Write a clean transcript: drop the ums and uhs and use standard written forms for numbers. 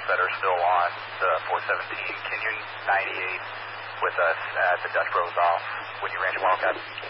that are still on the 417, can you 98 with us at the Dutch Bros off when you range Wildcat?